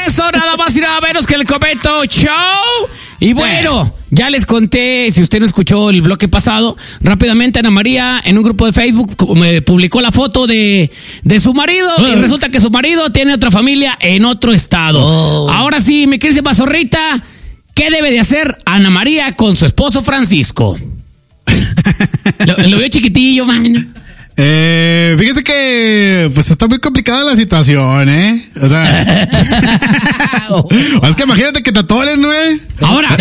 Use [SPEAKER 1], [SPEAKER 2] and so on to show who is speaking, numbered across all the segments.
[SPEAKER 1] regreso, nada más y nada menos que el Convento Show. Y bueno, ya les conté, si usted no escuchó el bloque pasado, rápidamente Ana María en un grupo de Facebook me publicó la foto de su marido y resulta que su marido tiene otra familia en otro estado. Ahora sí, mi querida zorrita, ¿qué debe de hacer Ana María con su esposo Francisco? Lo veo chiquitillo, man.
[SPEAKER 2] Fíjese que pues está muy complicada la situación, o sea, es que imagínate que te atoren, güey.
[SPEAKER 1] Ahora,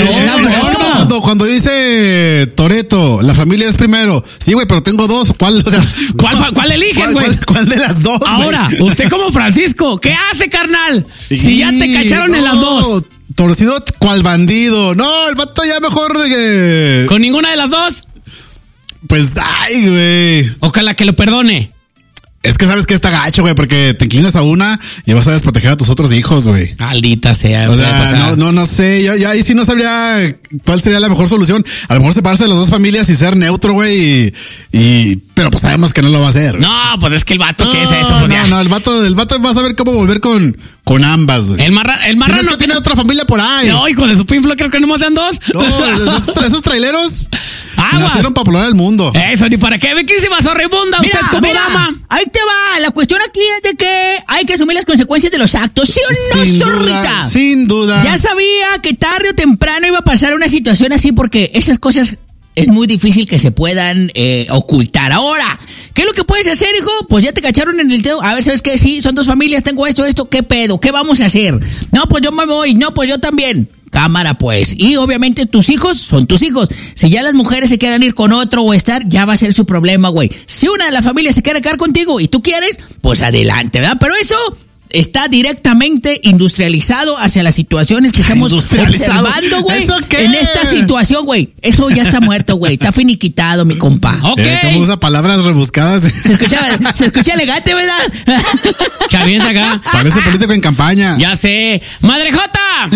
[SPEAKER 2] cuando dice Toretto, la familia es primero. Sí, güey, pero tengo dos. ¿Cuál
[SPEAKER 1] eliges, güey?
[SPEAKER 2] ¿Cuál de las dos?
[SPEAKER 1] Ahora,
[SPEAKER 2] güey?
[SPEAKER 1] Usted como Francisco, ¿qué hace, carnal? Si ya te cacharon en las dos.
[SPEAKER 2] Torcido cual bandido. No, el vato ya mejor.
[SPEAKER 1] ¿Con ninguna de las dos?
[SPEAKER 2] Pues, ay, güey.
[SPEAKER 1] Ojalá que lo perdone.
[SPEAKER 2] Es que sabes que está gacho, güey, porque te inclinas a una y vas a desproteger a tus otros hijos, güey.
[SPEAKER 1] Maldita sea.
[SPEAKER 2] O sea, no sé. Yo ahí sí no sabría cuál sería la mejor solución. A lo mejor separarse de las dos familias y ser neutro, güey. Pero pues sabemos que no lo va a hacer.
[SPEAKER 1] No, pues es que el vato, ¿qué es eso? Pues
[SPEAKER 2] el vato va a saber cómo volver con ambas, güey.
[SPEAKER 1] El marrano.
[SPEAKER 2] Si no es que tiene otra familia por ahí.
[SPEAKER 1] No, hijo de su pinflo, creo que no más sean dos.
[SPEAKER 2] No, esos traileros
[SPEAKER 1] Aguas.
[SPEAKER 2] Nacieron para poblar el mundo.
[SPEAKER 1] Eso, ni para qué. Querísima zorribunda, usted como dama.
[SPEAKER 3] Ahí te va. La cuestión aquí es de que hay que asumir las consecuencias de los actos. ¿Sí o no, zorrita?
[SPEAKER 2] Sin duda.
[SPEAKER 3] Ya sabía que tarde o temprano iba a pasar una situación así porque esas cosas es muy difícil que se puedan ocultar. Ahora, ¿qué es lo que puedes hacer, hijo? Pues ya te cacharon en el dedo. A ver, ¿sabes qué? Sí, son dos familias, tengo esto, ¿qué pedo? ¿Qué vamos a hacer? No, pues yo me voy. No, pues yo también. Cámara, pues. Y obviamente tus hijos son tus hijos. Si ya las mujeres se quieren ir con otro o estar, ya va a ser su problema, güey. Si una de la familia se quiere quedar contigo y tú quieres, pues adelante, ¿verdad? Pero eso está directamente industrializado hacia las situaciones que estamos observando, güey. En esta situación, güey. Eso ya está muerto, güey. Está finiquitado, mi compa.
[SPEAKER 1] Ok.
[SPEAKER 2] ¿Cómo usa palabras rebuscadas?
[SPEAKER 3] Se escucha elegante, ¿verdad?
[SPEAKER 1] Que avienta acá.
[SPEAKER 2] Parece político en campaña.
[SPEAKER 1] Ya sé. ¡Madre Jota!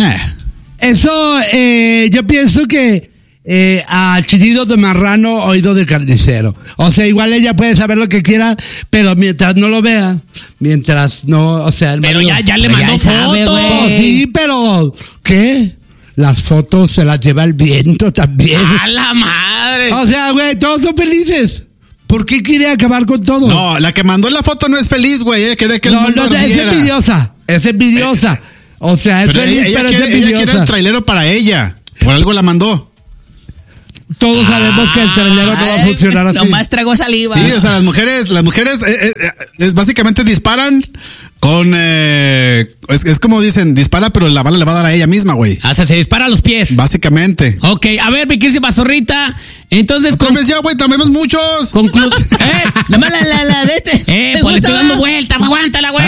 [SPEAKER 4] Eso, yo pienso que a chillido de marrano, oído de carnicero. O sea, igual ella puede saber lo que quiera, pero mientras no lo vea, mientras no, o sea, el
[SPEAKER 1] pero
[SPEAKER 4] marido,
[SPEAKER 1] ya le mandó fotos.
[SPEAKER 4] Sí, pero ¿qué? Las fotos se las lleva el viento también.
[SPEAKER 1] ¡A la madre!
[SPEAKER 4] O sea, güey, todos son felices. ¿Por qué quiere acabar con todo?
[SPEAKER 2] No, la que mandó la foto no es feliz, güey. Ella quiere que el mundo ardiera.
[SPEAKER 4] Es envidiosa. O sea, es feliz, pero es envidiosa.
[SPEAKER 2] Ella quiere el trailero para ella. Por algo la mandó.
[SPEAKER 4] Todos sabemos que el trailero no va a funcionar así.
[SPEAKER 3] Nomás tragó saliva.
[SPEAKER 2] Sí, o sea, las mujeres básicamente disparan con... es como dicen, dispara, pero la bala le va a dar a ella misma, güey.
[SPEAKER 1] O sea, se dispara a los pies.
[SPEAKER 2] Básicamente.
[SPEAKER 1] Ok, a ver, mi querísima zorrita. Entonces...
[SPEAKER 2] ya, güey, también muchos.
[SPEAKER 3] Nomás la de este.
[SPEAKER 1] Pues le estoy dando vuelta, aguántala, güey.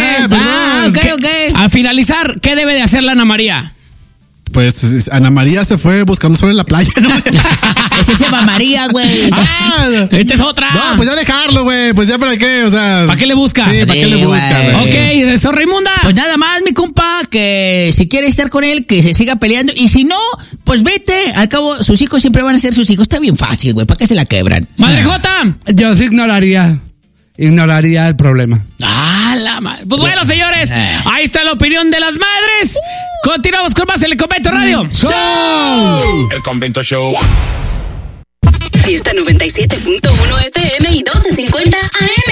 [SPEAKER 3] Ok.
[SPEAKER 1] A finalizar, ¿qué debe de hacer la Ana María?
[SPEAKER 2] Pues Ana María se fue buscando sol en la playa, ¿no?
[SPEAKER 3] Ese se llama María, güey.
[SPEAKER 1] Esta es otra.
[SPEAKER 2] No, pues ya dejarlo, güey. Pues ya para qué, o sea.
[SPEAKER 1] ¿Para qué le busca?
[SPEAKER 2] Sí, ¿para qué le busca, güey?
[SPEAKER 1] Ok, zorra inmunda.
[SPEAKER 3] Pues nada más, mi compa, que si quiere estar con él, que se siga peleando. Y si no, pues vete. Al cabo, sus hijos siempre van a ser sus hijos. Está bien fácil, güey. ¿Para qué se la quebran?
[SPEAKER 1] Madre Jota.
[SPEAKER 4] Yo sí ignoraría el problema.
[SPEAKER 1] La madre. Pues bueno, señores, ahí está la opinión de las madres. Continuamos con más en el Convento Radio.
[SPEAKER 4] ¡Show!
[SPEAKER 5] El Convento Show.
[SPEAKER 6] Fiesta 97.1 FM y 1250 AM.